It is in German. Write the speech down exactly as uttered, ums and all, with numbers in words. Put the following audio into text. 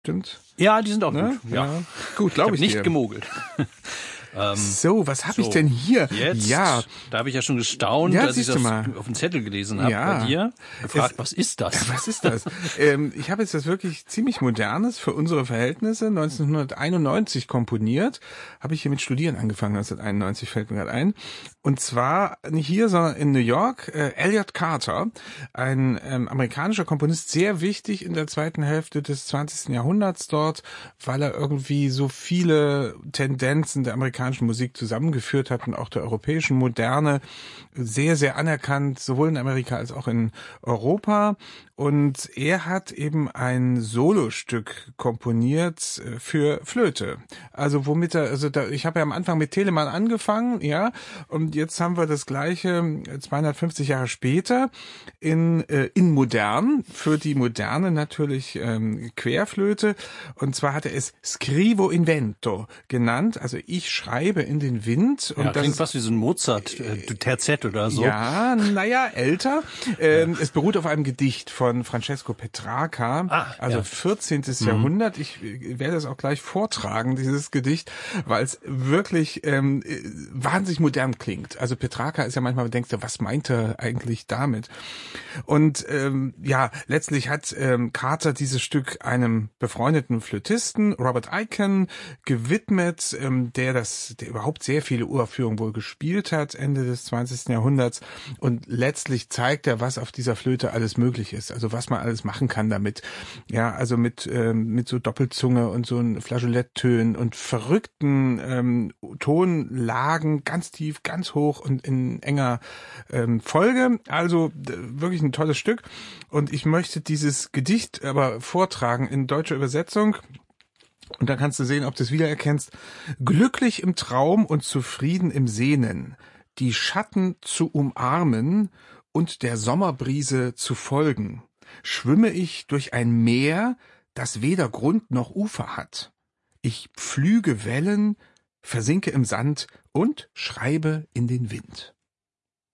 Stimmt? Ja, die sind auch Ne? gut. Ja. Ja. Gut, glaube ich, ich hab nicht dir. gemogelt. ähm, So, was habe so, ich denn hier? Jetzt, Ja, da habe ich ja schon gestaunt, Ja, als ich siehst du das mal. auf dem Zettel gelesen habe Ja. bei dir. Gefragt, Es- was ist das? was ist das? ähm, ich habe jetzt das wirklich ziemlich Modernes für unsere Verhältnisse neunzehnhunderteinundneunzig komponiert. Habe ich hier mit Studieren angefangen, neunzehnhunderteinundneunzig fällt mir gerade ein. Und zwar nicht hier, sondern in New York. Äh, Elliot Carter, ein ähm, amerikanischer Komponist, sehr wichtig in der zweiten Hälfte des zwanzigsten Jahrhunderts dort, weil er irgendwie so viele Tendenzen der amerikanischen Musik zusammengeführt hat und auch der europäischen Moderne, sehr, sehr anerkannt, sowohl in Amerika als auch in Europa. Und er hat eben ein Solostück komponiert für Flöte. Also womit er, also da, ich habe ja am Anfang mit Telemann angefangen, ja, und jetzt haben wir das gleiche zweihundertfünfzig Jahre später in äh, in modern, für die Moderne natürlich ähm, Querflöte. Und zwar hat er es Scrivo in Vento genannt, also ich schreibe in den Wind. Und Ja, das klingt ist, fast wie so ein Mozart, äh, Terzett oder so. ja, naja, älter. Ähm, es beruht auf einem Gedicht von Francesco Petrarca, Ah, also ja. vierzehntes Mhm. Jahrhundert. Ich äh, werde es auch gleich vortragen, dieses Gedicht, weil es wirklich ähm, äh, wahnsinnig modern klingt. Also Petrarca ist ja manchmal, denkst du, was meint er eigentlich damit? Und ähm, ja, letztlich hat ähm, Carter dieses Stück einem befreundeten Flötisten, Robert Aiken, gewidmet, ähm, der das, der überhaupt sehr viele Uraufführungen wohl gespielt hat, Ende des zwanzigsten Jahrhunderts. Und letztlich zeigt er, was auf dieser Flöte alles möglich ist. Also was man alles machen kann damit. Ja, also mit ähm, mit so Doppelzunge und so ein Flageoletttönen und verrückten ähm, Tonlagen, ganz tief, ganz hoch und in enger ähm, Folge. Also d- wirklich ein tolles Stück. Und ich möchte dieses Gedicht aber vortragen in deutscher Übersetzung. Und dann kannst du sehen, ob du es wiedererkennst. Glücklich im Traum und zufrieden im Sehnen, die Schatten zu umarmen und der Sommerbrise zu folgen, schwimme ich durch ein Meer, das weder Grund noch Ufer hat. Ich pflüge Wellen, versinke im Sand und schreibe in den Wind.